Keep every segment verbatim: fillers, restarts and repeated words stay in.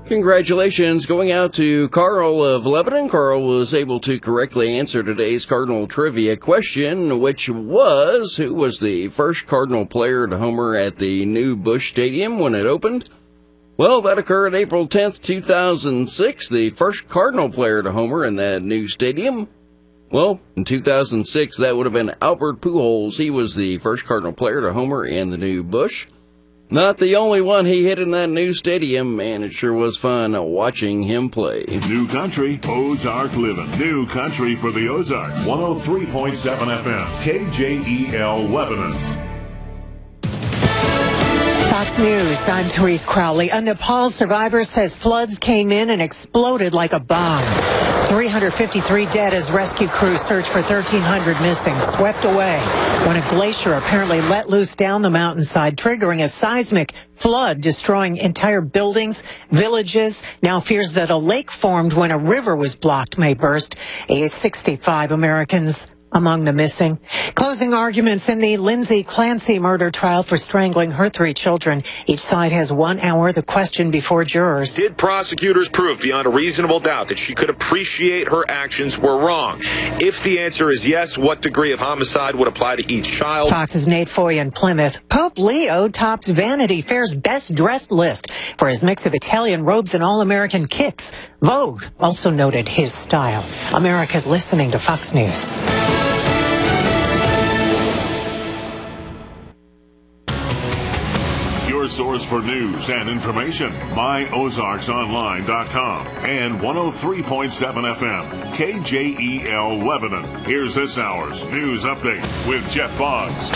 Congratulations going out to Carl of Lebanon. Carl was able to correctly answer today's Cardinal trivia question, which was, who was the first Cardinal player to homer at the new Busch Stadium when it opened? Well, that occurred April tenth, two thousand six. The first Cardinal player to homer in that new stadium? Well, in two thousand six, that would have been Albert Pujols. He was the first Cardinal player to homer in the new Busch. Not the only one he hit in that new stadium, and it sure was fun watching him play. New Country, Ozark Living. New Country for the Ozarks. one oh three point seven F M, K J E L Lebanon. Fox News, I'm Therese Crowley. A Nepal survivor says floods came in and exploded like a bomb. three hundred fifty-three dead as rescue crews search for thirteen hundred missing, swept away when a glacier apparently let loose down the mountainside, triggering a seismic flood, destroying entire buildings, villages. Now fears that a lake formed when a river was blocked may burst. Age sixty-five Americans among the missing. Closing arguments in the Lindsay Clancy murder trial for strangling her three children. Each side has one hour the question before jurors. Did prosecutors prove beyond a reasonable doubt that she could appreciate her actions were wrong? If the answer is yes, what degree of homicide would apply to each child? Fox's Nate Foy in Plymouth. Pope Leo tops Vanity Fair's best dressed list for his mix of Italian robes and all-American kicks. Vogue also noted his style. America's listening to Fox News. Source for news and information, my ozarks online dot com and one oh three point seven F M, K J E L Lebanon. Here's this hour's news update with Jeff Boggs.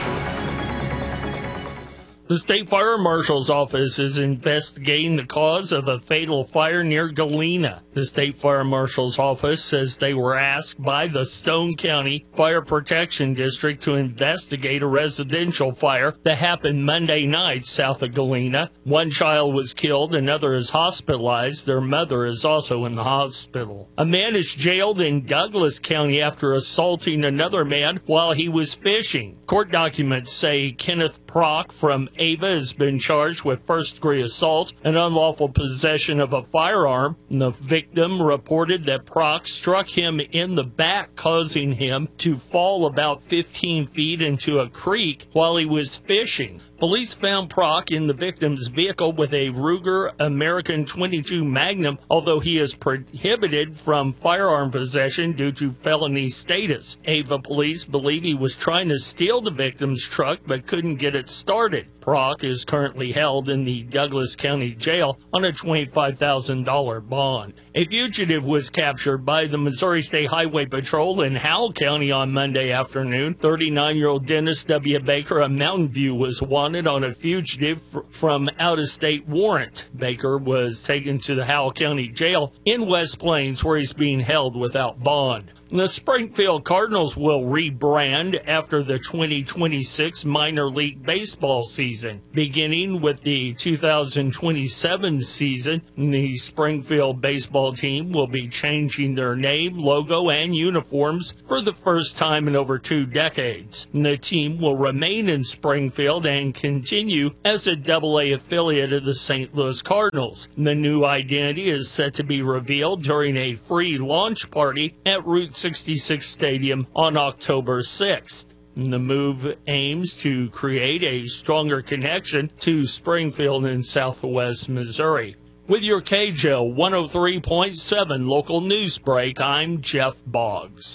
The State Fire Marshal's Office is investigating the cause of a fatal fire near Galena. The State Fire Marshal's Office says they were asked by the Stone County Fire Protection District to investigate a residential fire that happened Monday night south of Galena. One child was killed, another is hospitalized. Their mother is also in the hospital. A man is jailed in Douglas County after assaulting another man while he was fishing. Court documents say Kenneth Prock from Ava has been charged with first-degree assault and unlawful possession of a firearm. The victim reported that Prock struck him in the back, causing him to fall about fifteen feet into a creek while he was fishing. Police found Prock in the victim's vehicle with a Ruger American twenty-two Magnum, although he is prohibited from firearm possession due to felony status. Ava police believe he was trying to steal the victim's truck but couldn't get it started. Prock is currently held in the Douglas County Jail on a twenty-five thousand dollars bond. A fugitive was captured by the Missouri State Highway Patrol in Howell County on Monday afternoon. thirty-nine-year-old Dennis W. Baker of Mountain View was wanted on a fugitive fr- from out-of-state warrant. Baker was taken to the Howell County Jail in West Plains, where he's being held without bond. The Springfield Cardinals will rebrand after the twenty twenty-six minor league baseball season. Beginning with the two thousand twenty-seven season, the Springfield baseball team will be changing their name, logo, and uniforms for the first time in over two decades. The team will remain in Springfield and continue as a double A affiliate of the Saint Louis Cardinals. The new identity is set to be revealed during a free launch party at Route sixty-six Stadium on October sixth. The move aims to create a stronger connection to Springfield in southwest Missouri. With your K J O one oh three point seven local news break, I'm Jeff Boggs.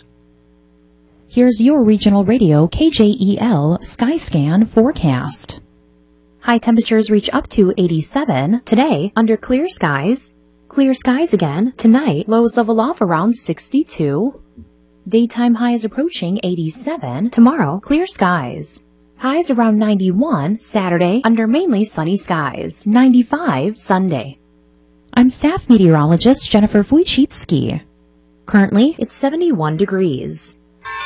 Here's your regional radio K J E L Skyscan forecast. High temperatures reach up to eighty-seven today under clear skies. Clear skies again tonight. Lows level off around sixty-two. Daytime highs approaching eighty-seven. Tomorrow, clear skies. Highs around ninety-one Saturday under mainly sunny skies. ninety-five Sunday. I'm staff meteorologist Jennifer Wojcicki. Currently, it's seventy-one degrees.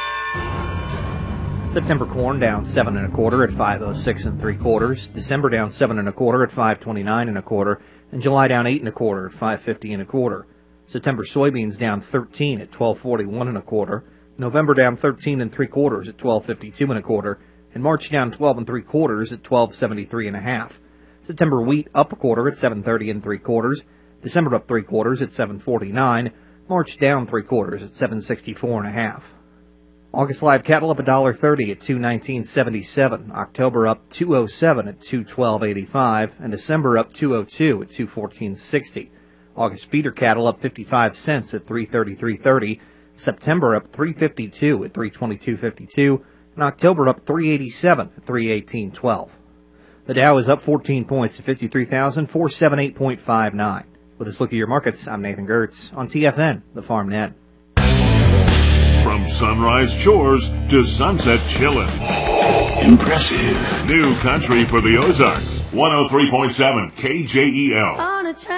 September corn down seven and a quarter at five oh six and three quarters. December down seven and a quarter at five twenty-nine and a quarter. And July down eight and a quarter at five fifty and a quarter. September soybeans down thirteen at twelve forty-one and a quarter. November down thirteen and three quarters at twelve fifty-two and a quarter. And March down twelve and three quarters at twelve seventy-three and a half. September wheat up a quarter at seven thirty and three quarters. December up three quarters at seven forty-nine. March down three quarters at seven sixty-four and a half. August live cattle up one dollar thirty at two nineteen seventy-seven. October up two oh seven at two twelve eighty-five, and December up two oh two at two fourteen sixty. August feeder cattle up fifty-five cents at three thirty-three thirty. September up three fifty-two at three twenty-two fifty-two, and October up three eighty-seven at three eighteen twelve. The Dow is up fourteen points at fifty-three thousand four hundred seventy-eight point five nine. With this look at your markets, I'm Nathan Gertz on T F N, the Farm Net. From sunrise chores to sunset chillin'. Impressive. New country for the Ozarks. one oh three point seven K J E L.